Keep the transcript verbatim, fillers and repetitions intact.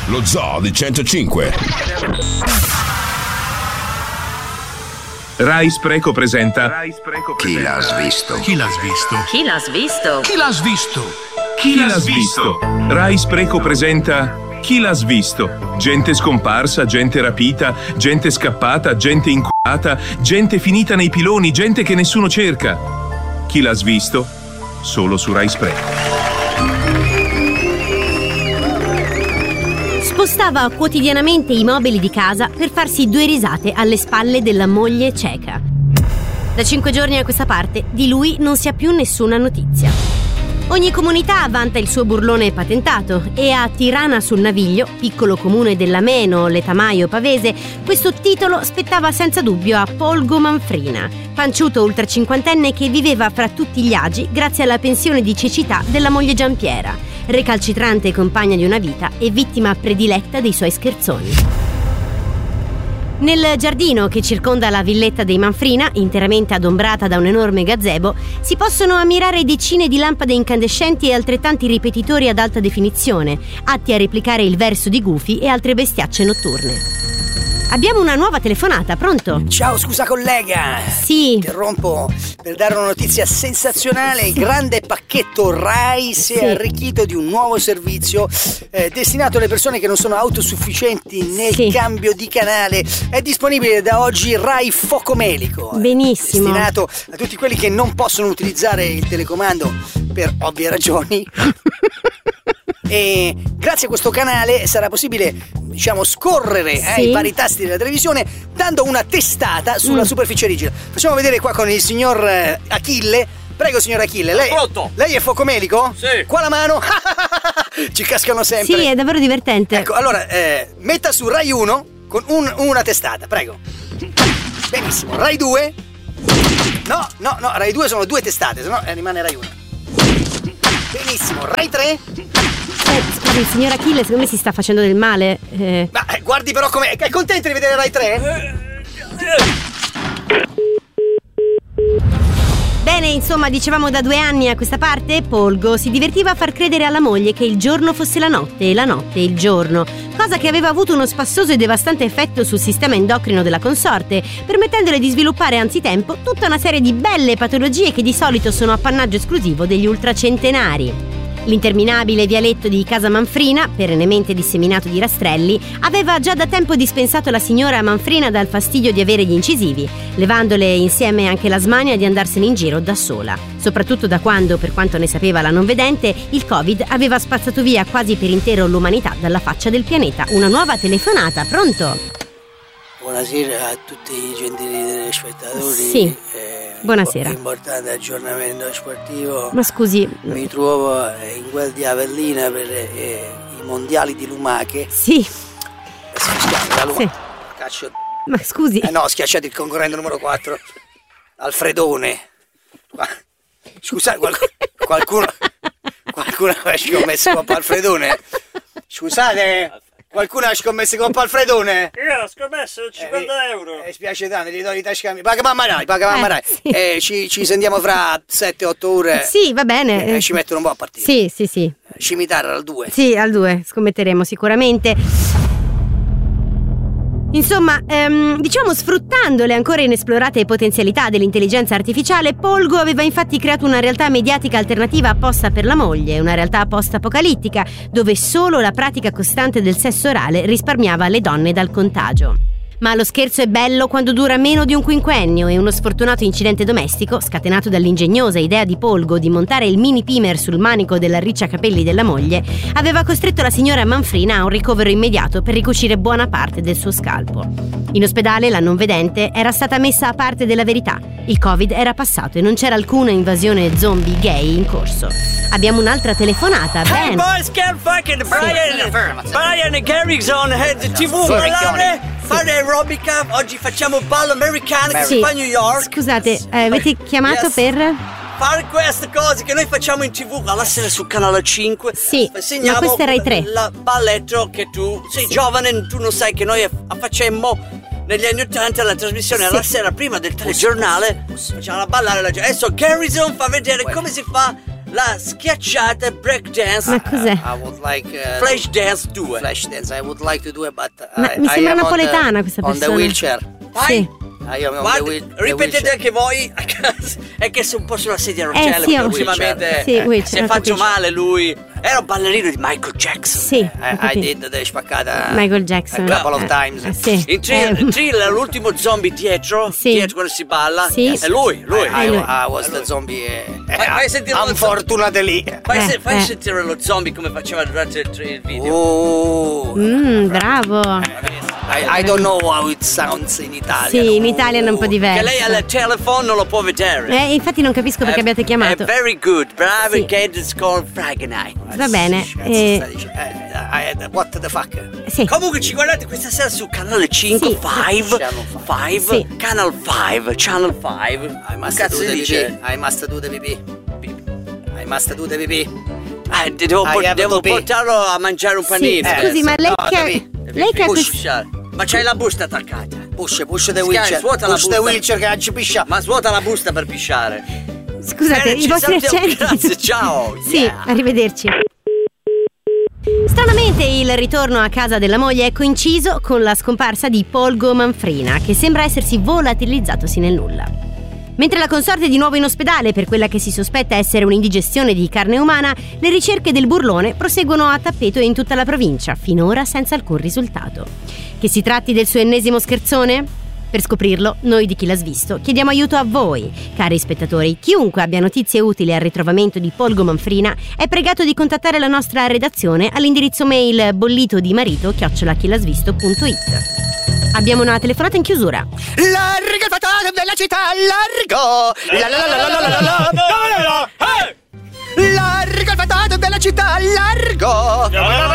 lo Zoo di centocinque. Rai Spreco presenta Chi l'ha svisto? Chi l'ha svisto? Chi l'ha svisto? Chi l'ha svisto? Chi l'ha svisto? Rai Spreco presenta Chi l'ha svisto? Gente scomparsa, gente rapita, gente scappata, gente inculata, gente finita nei piloni, gente che nessuno cerca. Chi l'ha svisto? Solo su Rai Spreco. Spostava quotidianamente i mobili di casa per farsi due risate alle spalle della moglie cieca. Da cinque giorni a questa parte di lui non si ha più nessuna notizia. Ogni comunità vanta il suo burlone patentato e a Tirana sul Naviglio, piccolo comune dell'Ameno, letamaio pavese, questo titolo spettava senza dubbio a Polgo Manfrina, panciuto ultracinquantenne che viveva fra tutti gli agi grazie alla pensione di cecità della moglie Giampiera, recalcitrante compagna di una vita e vittima prediletta dei suoi scherzoni. Nel giardino che circonda la villetta dei Manfrina, interamente adombrata da un enorme gazebo, si possono ammirare decine di lampade incandescenti e altrettanti ripetitori ad alta definizione, atti a replicare il verso di Goofy e altre bestiacce notturne. Abbiamo una nuova telefonata, pronto? Ciao, scusa collega. Sì. Interrompo per dare una notizia sensazionale. Il grande pacchetto Rai si è Sì. arricchito di un nuovo servizio eh, destinato alle persone che non sono autosufficienti nel Sì. cambio di canale. È disponibile da oggi Rai Focomelico. Benissimo. Destinato a tutti quelli che non possono utilizzare il telecomando per ovvie ragioni. E grazie a questo canale sarà possibile, diciamo, scorrere eh, Sì. i vari tasti della televisione dando una testata sulla Mm. superficie rigida. Facciamo vedere qua con il signor eh, Achille. Prego, signor Achille, lei, Pronto? lei è focomelico? Sì. Qua la mano? Ci cascano sempre. Sì, è davvero divertente. Ecco, allora, eh, metta su Rai uno con un- una testata, prego. Benissimo. Rai due? No, no, no, Rai due sono due testate, sennò eh, rimane Rai uno. Benissimo. Rai tre? Eh, scusi, il signor Achille secondo me si sta facendo del male. Eh, Ma eh, guardi però come... È contento di vedere Rai tre? Bene, insomma, dicevamo da due anni a questa parte, Polgo si divertiva a far credere alla moglie che il giorno fosse la notte e la notte il giorno, cosa che aveva avuto uno spassoso e devastante effetto sul sistema endocrino della consorte, permettendole di sviluppare anzitempo tutta una serie di belle patologie che di solito sono appannaggio esclusivo degli ultracentenari. L'interminabile vialetto di Casa Manfrina, perennemente disseminato di rastrelli, aveva già da tempo dispensato la signora Manfrina dal fastidio di avere gli incisivi, levandole insieme anche la smania di andarsene in giro da sola, soprattutto da quando, per quanto ne sapeva la non vedente, il Covid aveva spazzato via quasi per intero l'umanità dalla faccia del pianeta. Una nuova telefonata, pronto? Buonasera a tutti i gentili telespettatori. Sì. Eh, Buonasera. Importante aggiornamento sportivo. Ma scusi, Mi trovo in quel di Avellina per eh, i mondiali di lumache. sì, Schiacciate la lumaca. sì, Caccio. ma scusi. Eh no, schiacciate il concorrente numero quattro. Alfredone. Qua- Scusate, qual- qualcuno qualcuno ha scommesso Coppa Alfredone? Scusate, qualcuno ha scommesso Coppa Alfredone? Io ho scommesso cinquanta euro. Eh, spiace tanto, gli do i tasca. Paga mamma dai, paga mamma Eh, dai. sì. Eh, ci, ci sentiamo fra sette otto ore. Sì, va bene. Eh, ci mettono un po' a partire. Sì, sì, sì. Scimitarra al due. Sì, al due, scommetteremo sicuramente. Insomma, ehm, diciamo sfruttando le ancora inesplorate potenzialità dell'intelligenza artificiale, Polgo aveva infatti creato una realtà mediatica alternativa apposta per la moglie, una realtà post-apocalittica, dove solo la pratica costante del sesso orale risparmiava le donne dal contagio. Ma lo scherzo è bello quando dura meno di un quinquennio e uno sfortunato incidente domestico, scatenato dall'ingegnosa idea di Polgo di montare il mini pimer sul manico della ricciacapelli della moglie, aveva costretto la signora Manfrina a un ricovero immediato per ricucire buona parte del suo scalpo. In ospedale la non vedente era stata messa a parte della verità. Il Covid era passato e non c'era alcuna invasione zombie gay in corso. Abbiamo un'altra telefonata, Hey Ben. boys, get fucking Brian Brian e Garrison Head T V parlare, fare aerobica. Oggi facciamo un ballo americano che Sì. si fa a New York. Scusate, eh, avete chiamato Yes. per... Fare queste cose che noi facciamo in tv alla sera sul canale cinque. Sì, Insegniamo ma questo era Rai tre. Il balletto che tu sei giovane, tu non sai che noi facemmo negli anni ottanta la trasmissione Sì. alla sera prima del telegiornale. Facciamo ballare la gente. Adesso Garrison fa vedere come si fa la schiacciata break dance. Ma cos'è? I would like uh, Flash dance due. Flash dance. I would like to do it, but Ma I, mi I sembra am napoletana on the, questa on the persona. wheelchair. Sì. I am on Guarda, the wheel, the ripetete wheelchair. anche voi a casa. È che sono un po' sulla sedia a rotelle, Eh, sì, perché ho- ultimamente Sì, eh, wheelchair, se ho faccio capito. male lui. Era un ballerino di Michael Jackson. Sì, ho I, I capito. did the spaccata Michael Jackson. a couple of Eh, times. eh, sì. In thriller, Eh, thriller, l'ultimo zombie dietro, Sì. dietro quando si balla, Sì. è lui, lui. I, I, lui. I was the zombie. eh, Fai- fai sentire lo unfortunately. Fai, Eh, se- fai eh. sentire lo zombie come faceva durante il, il video. Oh, Mm, bravo. I, I don't know how it sounds in Italia. Sì, in Italian è un po' Che diverso. lei al telefono non lo può vedere. Eh, infatti non capisco perché È- abbiate chiamato. È very good, bravo, Sì. che it's called Friday night. Va bene. Cazzo eh, sta dicendo? Eh, I- what the fuck? sì. Comunque ci guardate questa sera su canale cinque, Sì. cinque, Channel cinque, Sì. Canal cinque, Channel cinque. I must Cazzo do the dice? pipì. I must do the pipì. I must do the pipì. Ah, devo, I port- have devo to pee. portarlo a mangiare un Sì, panino. scusi, ma lei no, che devi- lei che ha push. quest- Ma c'hai la busta attaccata. Push, push the Sky, wheelchair. svuota la Push the busta. wheelchair che oggi piscia. Ma svuota la busta per pisciare. Scusate, Bene, i ci vostri salutiamo, accenti. grazie, ciao. Sì, Yeah. arrivederci. Stranamente il ritorno a casa della moglie è coinciso con la scomparsa di Polgo Manfrina, che sembra essersi volatilizzatosi nel nulla. Mentre la consorte è di nuovo in ospedale per quella che si sospetta essere un'indigestione di carne umana, le ricerche del burlone proseguono a tappeto in tutta la provincia, finora senza alcun risultato. Che si tratti del suo ennesimo scherzone? Per scoprirlo, noi di Chi l'ha svisto chiediamo aiuto a voi, cari spettatori. Chiunque abbia notizie utili al ritrovamento di Polgo Manfrina è pregato di contattare la nostra redazione all'indirizzo mail bollito di marito chiocciola chilasvisto punto it. Abbiamo una telefonata in chiusura. Largo il fatato della città, largo! La la la la la la la la la. Largo il fatato della città, largo!